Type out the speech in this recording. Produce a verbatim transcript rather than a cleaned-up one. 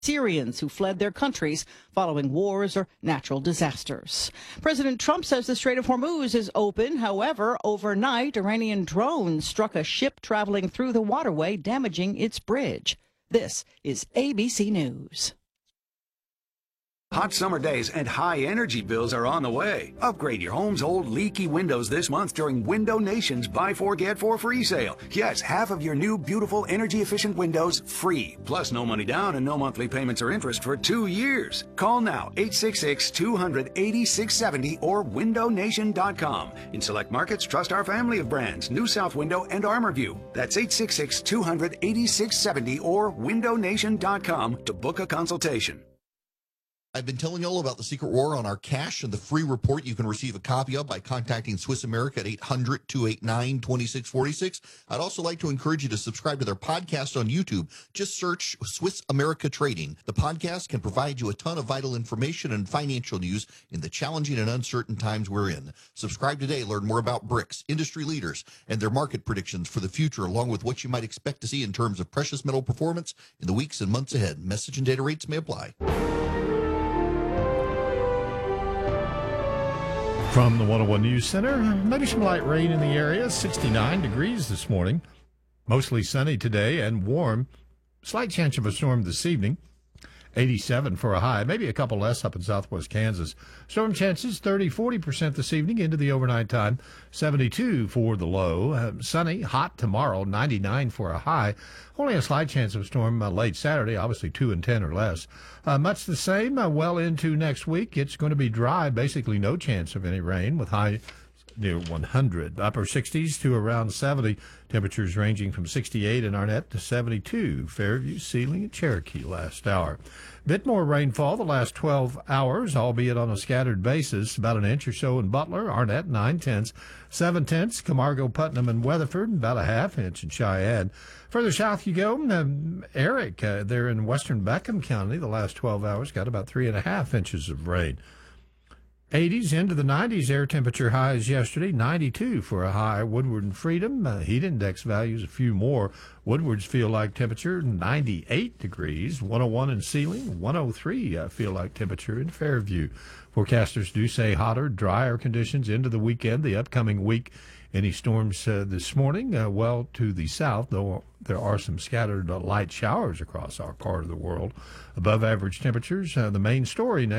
Syrians who fled their countries following wars or natural disasters. President Trump says the Strait of Hormuz is open. However, overnight, Iranian drones struck a ship traveling through the waterway, damaging its bridge. This is A B C News. Hot summer days and high energy bills are on the way. Upgrade your home's old leaky windows this month during Window Nation's Buy Four Get Four free sale. Yes, half of your new beautiful energy efficient windows free. Plus no money down and no monthly payments or interest for two years. Call now eight six six, two hundred, eighty-six seventy or window nation dot com. In select markets, trust our family of brands, New South Window and ArmorView. That's eight six six, two hundred, eighty-six seventy or window nation dot com to book a consultation. I've been telling you all about the secret war on our cash and the free report you can receive a copy of by contacting Swiss America at eight hundred, two eight nine, two six four six. I'd also like to encourage you to subscribe to their podcast on YouTube. Just search Swiss America Trading. The podcast can provide you a ton of vital information and financial news in the challenging and uncertain times we're in. Subscribe today. Learn more about BRICS, industry leaders, and their market predictions for the future, along with what you might expect to see in terms of precious metal performance in the weeks and months ahead. Message and data rates may apply. From the one oh one News Center, maybe some light rain in the area, sixty-nine degrees this morning. Mostly sunny today and warm. Slight chance of a storm this evening. eighty-seven for a high, maybe a couple less up in southwest Kansas. Storm chances thirty, forty percent this evening into the overnight time. seventy-two for the low. Uh, sunny, hot tomorrow, ninety-nine for a high. Only a slight chance of a storm uh, late Saturday, obviously two and ten or less. Uh, much the same uh, well into next week. It's going to be dry, basically no chance of any rain with high near one hundred. Upper sixties to around seventy. Temperatures ranging from sixty-eight in Arnett to seventy-two. Fairview, Sealing, and Cherokee last hour. Bit more rainfall the last twelve hours, albeit on a scattered basis. About an inch or so in Butler, Arnett, nine tenths. Seven tenths, Camargo, Putnam, and Weatherford, about a half inch in Cheyenne. Further south you go, um, Eric, uh, there in western Beckham County, the last twelve hours got about three and a half inches of rain. eighties into the nineties, air temperature highs yesterday, ninety-two for a high. Woodward and Freedom, uh, heat index values a few more. Woodward's feel like temperature, ninety-eight degrees. one oh one in Sealing, one oh three uh, feel like temperature in Fairview. Forecasters do say hotter, drier conditions into the weekend, the upcoming week. Any storms uh, this morning? Uh, well, to the south, though there are some scattered uh, light showers across our part of the world. Above average temperatures, uh, the main story now.